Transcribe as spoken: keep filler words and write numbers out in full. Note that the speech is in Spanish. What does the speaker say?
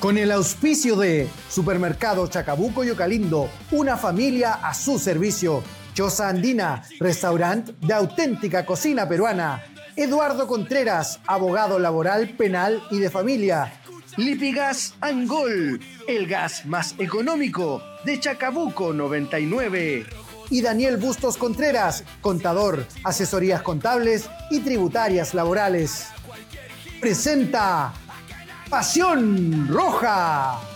Con el auspicio de Supermercado Chacabuco y Ocalindo, una familia a su servicio. Choza Andina, restaurante de auténtica cocina peruana. Eduardo Contreras, abogado laboral, penal y de familia. Lipigas Angol, el gas más económico de Chacabuco noventa y nueve. Y Daniel Bustos Contreras, contador, asesorías contables y tributarias laborales. Presenta Pasión Roja.